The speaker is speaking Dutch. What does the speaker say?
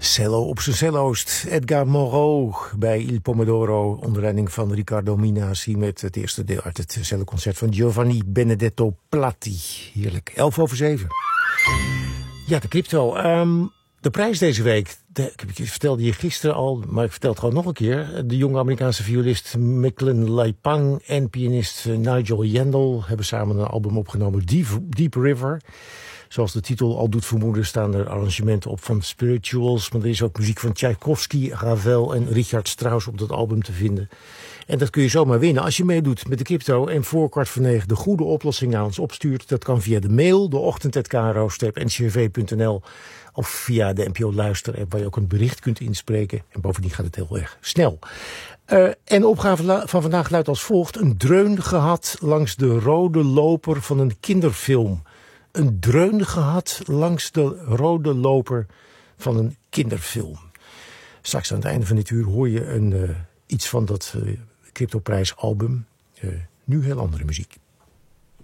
Cello op zijn cellost. Edgar Moreau bij Il Pomodoro onder leiding van Riccardo Minasi met het eerste deel uit het celloconcert van Giovanni Benedetto Platti. Heerlijk. 7:11. Ja, de crypto. De prijs deze week, ik vertelde je gisteren al, maar ik vertel het gewoon nog een keer. De jonge Amerikaanse violist Micklin Leipang en pianist Nigel Yandel hebben samen een album opgenomen, Deep River. Zoals de titel al doet vermoeden staan er arrangementen op van Spirituals. Maar er is ook muziek van Tchaikovsky, Ravel en Richard Strauss op dat album te vinden. En dat kun je zomaar winnen als je meedoet met de crypto en voor 8:45 de goede oplossing naar ons opstuurt. Dat kan via de mail, deochtend@kro-ncrv.nl of via de NPO Luister-app waar je ook een bericht kunt inspreken. En bovendien gaat het heel erg snel. En de opgave van vandaag luidt als volgt. Een dreun gehad langs de rode loper van een kinderfilm. Een dreun gehad langs de rode loper van een kinderfilm. Straks aan het einde van dit uur hoor je iets van dat CryptoPrijs album. Nu heel andere muziek.